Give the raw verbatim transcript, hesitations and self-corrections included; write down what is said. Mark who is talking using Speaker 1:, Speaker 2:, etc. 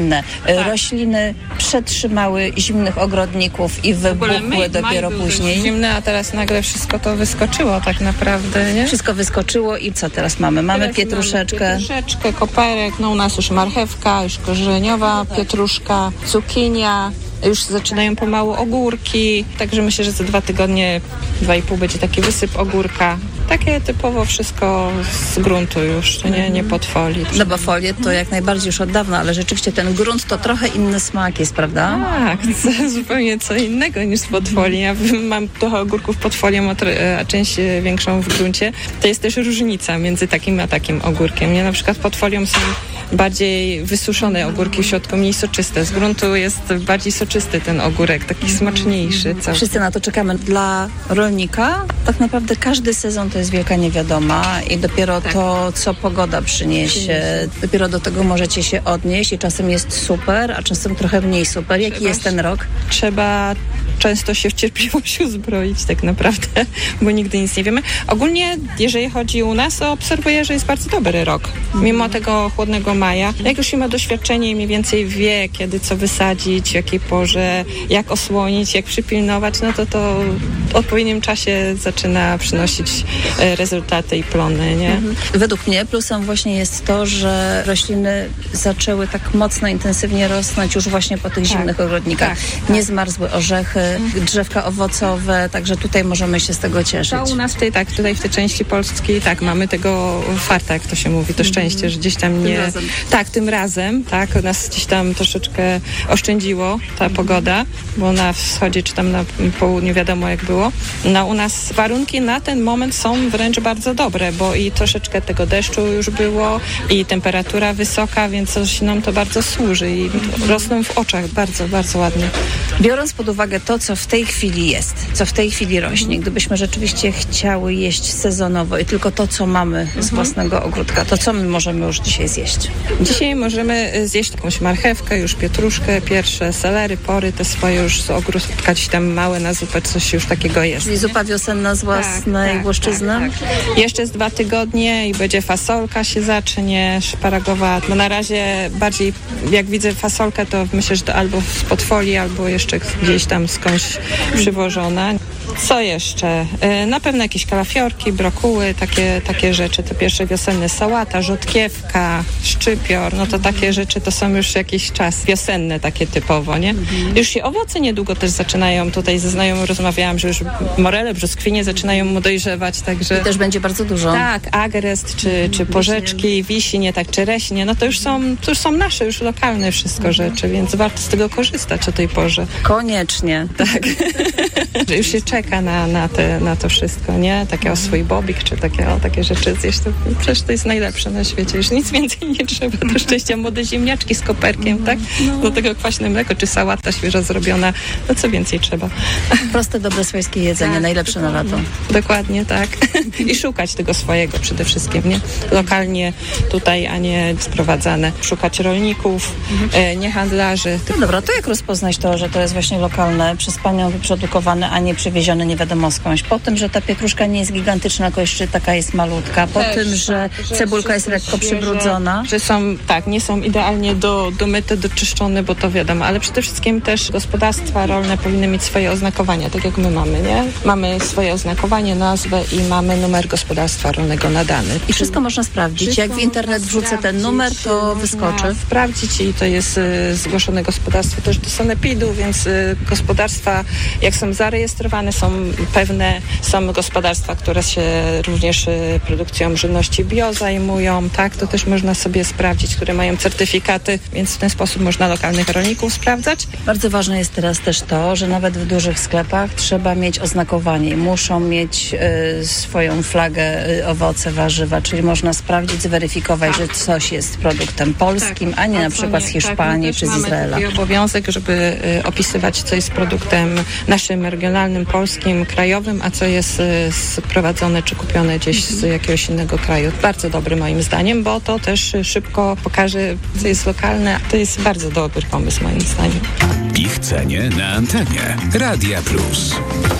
Speaker 1: Tak. Rośliny przetrzymały zimnych ogrodników i wybuchły dopiero później.
Speaker 2: Zimne, a teraz nagle wszystko to wyskoczyło tak naprawdę, nie?
Speaker 1: Wszystko wyskoczyło i co teraz mamy? Mamy
Speaker 2: teraz
Speaker 1: pietruszeczkę.
Speaker 2: Mamy pietruszeczkę, koperek, no u nas już marchewka, już korzeniowa, pietruszka, cukinia. Już zaczynają pomału ogórki, także myślę, że za dwa tygodnie, dwa i pół będzie taki wysyp ogórka. Takie typowo wszystko z gruntu już, nie, nie pod folii.
Speaker 1: No bo folię to jak najbardziej już od dawna, ale rzeczywiście ten grunt to trochę inny smak jest, prawda?
Speaker 2: Tak, to zupełnie co innego niż pod folią. Ja mam trochę ogórków pod folią, a część większą w gruncie. To jest też różnica między takim a takim ogórkiem. Nie? Na przykład pod folią są bardziej wysuszone ogórki w środku, mniej soczyste. Z gruntu jest bardziej soczysty ten ogórek, taki smaczniejszy. Cały.
Speaker 1: Wszyscy na to czekamy. Dla rolnika tak naprawdę każdy sezon to jest wielka niewiadoma i dopiero tak. to, co pogoda przyniesie, dopiero do tego możecie się odnieść i czasem jest super, a czasem trochę mniej super. Jaki trzeba, jest ten rok?
Speaker 2: Trzeba często się w cierpliwość uzbroić tak naprawdę, bo nigdy nic nie wiemy. Ogólnie, jeżeli chodzi u nas, to obserwuję, że jest bardzo dobry rok. Mimo tego chłodnego maja. Jak już się ma doświadczenie i mniej więcej wie, kiedy co wysadzić, w jakiej porze, jak osłonić, jak przypilnować, no to to w odpowiednim czasie zaczyna przynosić rezultaty i plony, nie?
Speaker 1: Mhm. Według mnie plusem właśnie jest to, że rośliny zaczęły tak mocno, intensywnie rosnąć już właśnie po tych tak. zimnych ogrodnikach. Tak, tak. Nie zmarzły orzechy, mhm. drzewka owocowe, także tutaj możemy się z tego cieszyć.
Speaker 2: To u nas tutaj, tak, tutaj w tej części Polski, tak, mamy tego farta, jak to się mówi, to szczęście, że gdzieś tam nie...
Speaker 1: Tym razem.
Speaker 2: Tak, tym razem, tak, nas gdzieś tam troszeczkę oszczędziło ta mhm. pogoda, bo na wschodzie czy tam na południu wiadomo jak było. No u nas warunki na ten moment są wręcz bardzo dobre, bo i troszeczkę tego deszczu już było i temperatura wysoka, więc coś nam to bardzo służy i rosną w oczach bardzo, bardzo ładnie.
Speaker 1: Biorąc pod uwagę to, co w tej chwili jest, co w tej chwili rośnie, gdybyśmy rzeczywiście chciały jeść sezonowo i tylko to, co mamy z własnego ogródka, to co my możemy już dzisiaj zjeść?
Speaker 2: Dzisiaj możemy zjeść jakąś marchewkę, już pietruszkę, pierwsze selery, pory, te swoje już z ogródka, gdzieś tam małe na zupę, coś już takiego jest.
Speaker 1: Czyli zupa wiosenna z własnej
Speaker 2: tak,
Speaker 1: włoszczyzny?
Speaker 2: Tak, tak. Jeszcze z dwa tygodnie i będzie fasolka się zacznie, szparagowa. No na razie bardziej, jak widzę fasolkę, to myślę, że to albo spod folii, albo jeszcze gdzieś tam skądś przywożona. Co jeszcze? Na pewno jakieś kalafiorki, brokuły, takie, takie rzeczy. To pierwsze wiosenne sałata, rzodkiewka, szczypior. No to takie rzeczy to są już jakiś czas wiosenne takie typowo, nie? Mhm. Już się owoce niedługo też zaczynają. Tutaj ze znajomym rozmawiałam, że już morele, brzoskwinie zaczynają mu dojrzewać, także...
Speaker 1: I też będzie bardzo dużo.
Speaker 2: Tak, agrest, czy, czy porzeczki, wiśnie, tak, czereśnie. No to już są, to już są nasze, już lokalne wszystko mhm. rzeczy, więc warto z tego korzystać o tej porze.
Speaker 1: Koniecznie.
Speaker 2: Tak. Że już się czeka na, na, te, na to wszystko, nie? Takie o swój bobik, czy takie, o, takie rzeczy zjeść, to przecież to jest najlepsze na świecie. Już nic więcej nie trzeba. Do szczęścia młode ziemniaczki z koperkiem, tak?
Speaker 1: No.
Speaker 2: Do tego kwaśne mleko, czy sałata świeżo zrobiona. No co więcej trzeba.
Speaker 1: Proste, dobre swojskie jedzenie, tak, najlepsze na lato.
Speaker 2: Dokładnie, tak. I szukać tego swojego przede wszystkim, nie? Lokalnie tutaj, a nie sprowadzane. Szukać rolników, mhm. e, nie handlarzy.
Speaker 1: No dobra, to jak rozpoznać to, że to jest właśnie lokalne, przez panią wyprodukowane, a nie przywiezione nie wiadomo skądś? Po tym, że ta pietruszka nie jest gigantyczna, tylko jeszcze taka jest malutka. Po Też, tym, że, tak, że cebulka jest lekko świeżo, przybrudzona.
Speaker 2: Że są, tak, nie są idealnie do, domyte, doczyszczone, bo to wiadomo, ale przede wszystkim też gospodarstwa rolne powinny mieć swoje oznakowania, tak jak my mamy, nie? Mamy swoje oznakowanie, nazwę i mamy numer gospodarstwa rolnego nadany.
Speaker 1: I wszystko można sprawdzić. Wszystko jak w internet wrzucę ten numer, to wyskoczy.
Speaker 2: Sprawdzić i to jest y, zgłoszone gospodarstwo też do sanepidu, więc y, gospodarstwa, jak są zarejestrowane, są pewne, są gospodarstwa, które się również y, produkcją żywności bio zajmują, tak? To też można sobie sprawdzić, które mają certyfikaty, więc w ten sposób można lokalnych rolników sprawdzać.
Speaker 1: Bardzo ważne jest teraz też to, że nawet w dużych sklepach trzeba mieć oznakowanie. Muszą mieć y, swoją flagę y, owoce, warzywa, czyli można sprawdzić, zweryfikować, tak. że coś jest produktem polskim, tak. a nie a na przykład nie. z Hiszpanii tak, czy z Izraela.
Speaker 2: Mamy taki obowiązek, żeby y, opisywać, co jest produktem naszym regionalnym, polskim, krajowym, a co jest y, sprowadzone czy kupione gdzieś mhm. z jakiegoś innego kraju. Bardzo dobry moim zdaniem, bo to też y, szybko pokaże, co jest lokalne. To jest bardzo dobry pomysł moim zdaniem.
Speaker 3: Ich cenie na antenie Radia Plus.